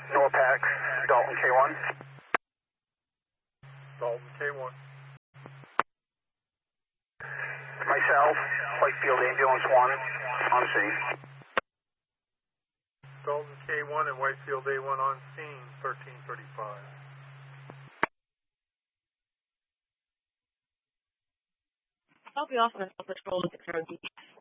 Norpax, Dalton K1. Dalton K1. Myself, Whitefield Ambulance 1, on scene. Dalton K1 and Whitefield A1 on scene, 1335. I'll be off on patrol at 6:30.